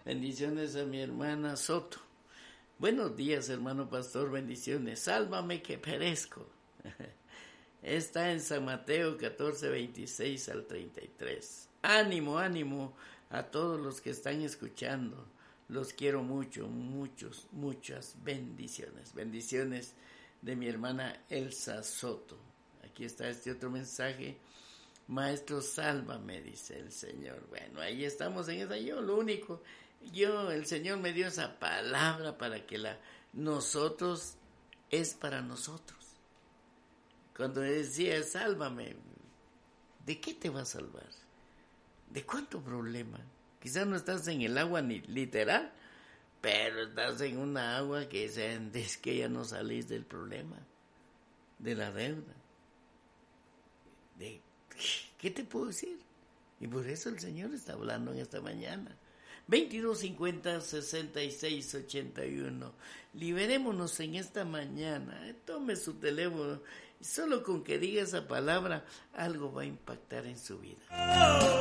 Bendiciones a mi hermana Soto. Buenos días, hermano pastor, bendiciones. Sálvame que perezco. Está en San Mateo 14, 26 al 33. Ánimo, ánimo a todos los que están escuchando. Los quiero mucho, muchas bendiciones. Bendiciones de mi hermana Elsa Soto. Aquí está este otro mensaje. Maestro, sálvame, dice el Señor. Bueno, ahí estamos en esa. El Señor me dio esa palabra para que nosotros es para nosotros. Cuando decía, sálvame, ¿de qué te va a salvar? ¿De cuánto problema? Quizás no estás en el agua ni literal, pero estás en una agua que es que ya no salís del problema, de la deuda. ¿Qué te puedo decir? Y por eso el Señor está hablando en esta mañana. 2250 66 81. Liberémonos en esta mañana. Tome su teléfono y solo con que diga esa palabra, algo va a impactar en su vida.